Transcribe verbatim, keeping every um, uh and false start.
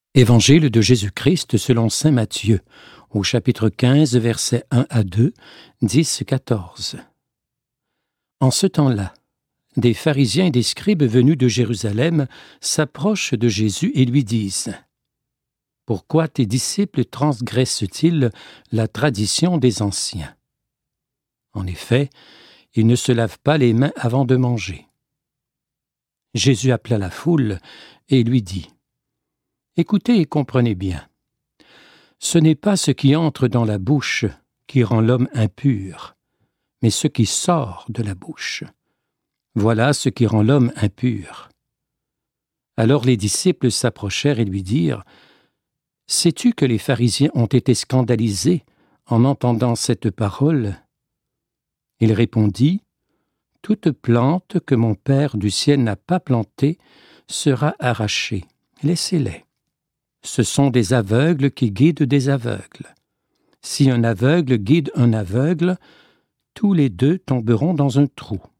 Évangile de Jésus-Christ selon saint Matthieu, au chapitre quinze, versets un à deux, dix à quatorze. En ce temps-là, des pharisiens et des scribes venus de Jérusalem s'approchent de Jésus et lui disent : « Pourquoi tes disciples transgressent-ils la tradition des anciens ? En effet, ils ne se lavent pas les mains avant de manger. » Jésus appela la foule et lui dit : « Écoutez et comprenez bien. Ce n'est pas ce qui entre dans la bouche qui rend l'homme impur, mais ce qui sort de la bouche. Voilà ce qui rend l'homme impur. » Alors les disciples s'approchèrent et lui dirent : « Sais-tu que les pharisiens ont été scandalisés en entendant cette parole ? » Il répondit : « Toute plante que mon Père du ciel n'a pas plantée sera arrachée. Laissez-les. Ce sont des aveugles qui guident des aveugles. Si un aveugle guide un aveugle, tous les deux tomberont dans un trou.